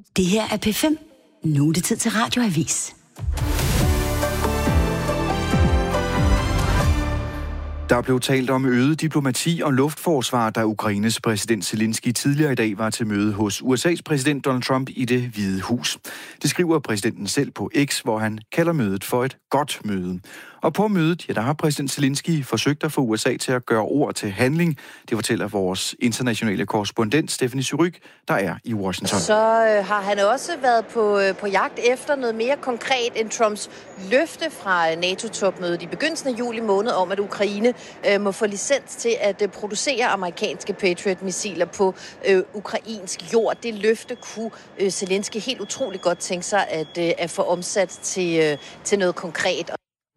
Det her er P5. Nu er det tid til Radioavis. Der blev talt om øget diplomati og luftforsvar, da Ukraines præsident Zelensky tidligere i dag var til møde hos USA's præsident Donald Trump i Det Hvide Hus. Det skriver præsidenten selv på X, hvor han kalder mødet for et godt møde. Og på mødet, der har præsident Zelensky forsøgt at få USA til at gøre ord til handling. Det fortæller vores internationale korrespondent Stephanie Suryk, der er i Washington. Så har han også været på jagt efter noget mere konkret end Trumps løfte fra NATO-topmødet i begyndelsen af juli måned om, at Ukraine må få licens til at producere amerikanske Patriot-missiler på ukrainsk jord. Det løfte kunne Zelensky helt utroligt godt tænke sig at få omsat til noget konkret.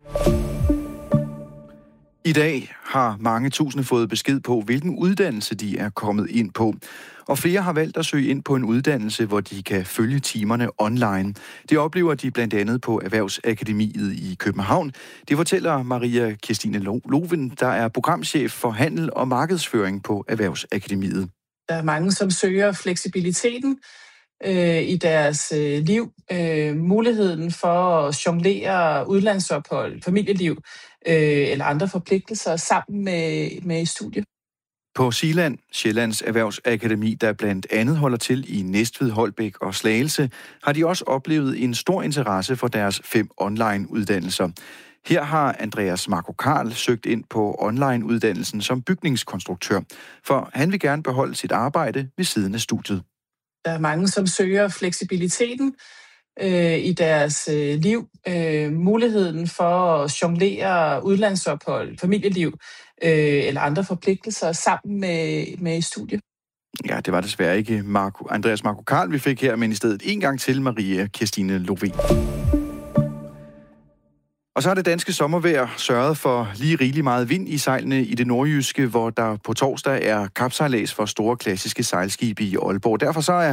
I dag har mange tusinde fået besked på, hvilken uddannelse de er kommet ind på. Og flere har valgt at søge ind på en uddannelse, hvor de kan følge timerne online. Det oplever de blandt andet på Erhvervsakademiet i København. Det fortæller Maria Kirstine Loven, der er programchef for handel og markedsføring på Erhvervsakademiet. Der er mange, som søger fleksibiliteten i deres liv, muligheden for at jonglere udlandsophold, familieliv eller andre forpligtelser sammen med studier. På Zealand, Sjællands Erhvervsakademi, der blandt andet holder til i Næstved, Holbæk og Slagelse, har de også oplevet en stor interesse for deres 5 online-uddannelser. Her har Andreas Marco Karl søgt ind på online-uddannelsen som bygningskonstruktør, for han vil gerne beholde sit arbejde ved siden af studiet. Der er mange, som søger fleksibiliteten i deres liv, muligheden for at jonglere udlandsophold, familieliv eller andre forpligtelser sammen med studier. Ja, det var desværre ikke Andreas Marco Karl, vi fik her, men i stedet en gang til Maria Kirstine Loven. Og så har det danske sommervejr sørget for lige rigeligt meget vind i sejlene i det nordjyske, hvor der på torsdag er kapsejlads for store klassiske sejlskibe i Aalborg. Derfor så er